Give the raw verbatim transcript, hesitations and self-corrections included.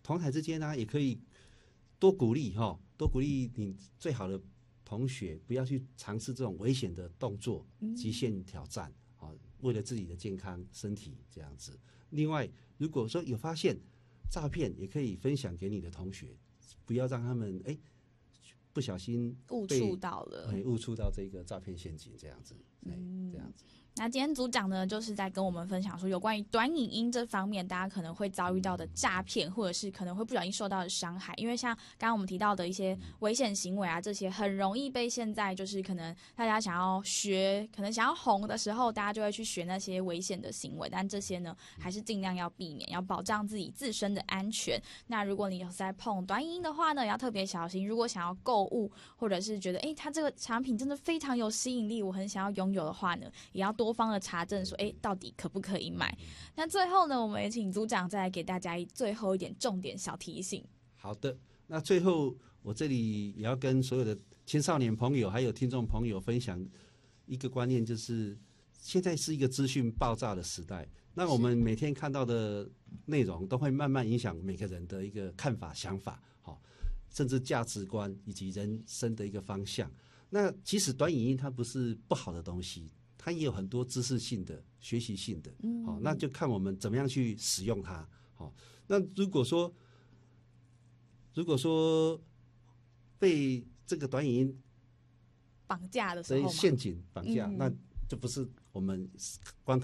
同台之间呢、啊，也可以多鼓励哈，多鼓励你最好的同学不要去尝试这种危险的动作、极限挑战啊，为了自己的健康身体这样子。另外，如果说有发现诈骗，也可以分享给你的同学，不要让他们哎。不小心误触到了， 误触到这个诈骗陷阱，这样子，嗯，这样子。 那今天组长呢，就是在跟我们分享说，有关于短影音这方面，大家可能会遭遇到的诈骗，或者是可能会不小心受到的伤害。因为像刚刚我们提到的一些危险行为啊，这些很容易被现在就是可能大家想要学，可能想要红的时候，大家就会去学那些危险的行为。但这些呢，还是尽量要避免，要保障自己自身的安全。那如果你有在碰短影音的话呢，要特别小心。如果想要购物，或者是觉得哎，它这个产品真的非常有吸引力，我很想要拥有的话呢，也要多方的查证说，哎，到底可不可以买？那最后呢，我们也请组长再来给大家最后一点重点小提醒。 好的，那最后我这里也要跟所有的青少年朋友还有听众朋友分享一个观念，就是现在是一个资讯爆炸的时代，那我们每天看到的内容都会慢慢影响每个人的一个看法、想法，好，甚至价值观以及人生的一个方向。那其实短影音它不是不好的东西，它也有很多知识性的、学习性的，嗯，好，那就看我们怎么样去使用它。好，那如果说如果说被这个短影音绑架的时候， 陷阱绑架， 嗯， 那就不是我们观